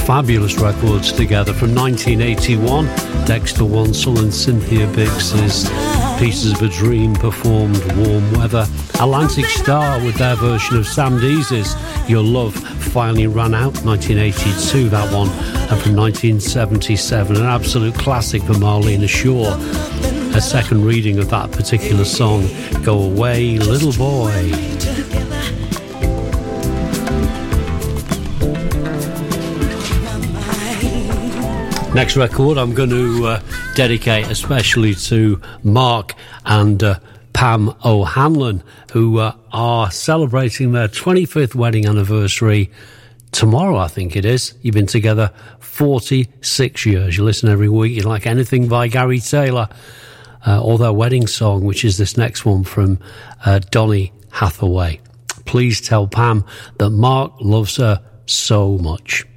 fabulous records together. From 1981, Dexter Wansel and Cynthia Biggs's Pieces of a Dream performed Warm Weather. Atlantic Starr with their version of Sam Dees's Your Love Finally Ran Out, 1982, that one. And from 1977, an absolute classic for Marlena Shaw. A second reading of that particular song, Go Away, Little Boy. Next record I'm going to dedicate especially to Mark and Pam O'Hanlon, who are celebrating their 25th wedding anniversary tomorrow, I think it is. You've been together 46 years. You listen every week. You like anything by Gary Taylor, or their wedding song, which is this next one from Donny Hathaway. Please tell Pam that Mark loves her so much.